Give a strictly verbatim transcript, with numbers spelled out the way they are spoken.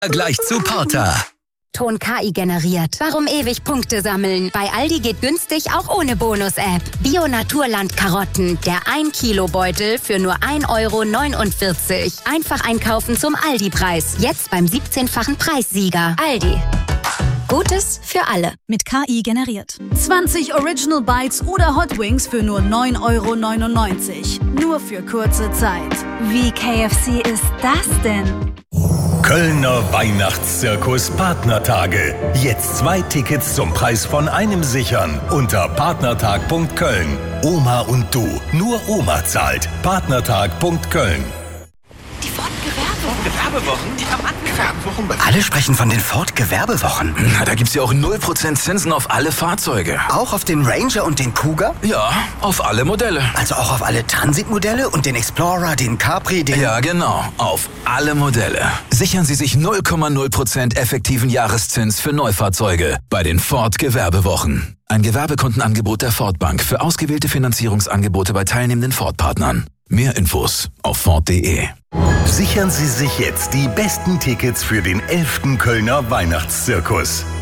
Gleich zu Porter. Ton K I generiert. Warum ewig Punkte sammeln? Bei Aldi geht günstig auch ohne Bonus-App. Bio-Naturland-Karotten. Der ein Kilo Beutel für nur ein Euro neunundvierzig. Einfach einkaufen zum Aldi-Preis. Jetzt beim siebzehnfachen Preissieger. Aldi. Gutes für alle. Mit K I generiert. zwanzig Original Bites oder Hot Wings für nur neun Euro neunundneunzig. Nur für kurze Zeit. Wie K F C ist das denn? Kölner Weihnachtszirkus Partnertage. Jetzt zwei Tickets zum Preis von einem sichern unter partnertag punkt köln. Oma und du. Nur Oma zahlt. partnertag punkt köln. Die Ford-Gewerbewochen, die haben angefangen. Alle sprechen von den Ford-Gewerbewochen. Na, da gibt's ja auch null Prozent Zinsen auf alle Fahrzeuge. Auch auf den Ranger und den Kuga? Ja, auf alle Modelle. Also auch auf alle Transitmodelle und den Explorer, den Capri, den... Ja, genau. Auf alle Modelle. Sichern Sie sich null Komma null Prozent effektiven Jahreszins für Neufahrzeuge bei den Ford-Gewerbewochen. Ein Gewerbekundenangebot der Ford Bank für ausgewählte Finanzierungsangebote bei teilnehmenden Ford-Partnern. Mehr Infos auf ford punkt de. Sichern Sie sich jetzt die besten Tickets für den elften Kölner Weihnachtszirkus.